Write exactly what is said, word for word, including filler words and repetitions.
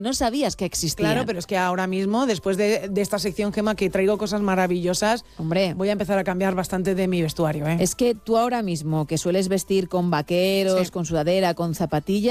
No sabías que existían. Claro, pero es que ahora mismo, después de, de esta sección, Gemma, que traigo cosas maravillosas, Hombre, voy a empezar a cambiar bastante de mi vestuario, ¿eh? es que tú ahora mismo, que sueles vestir con vaqueros, Sí. con sudadera, con zapatillas,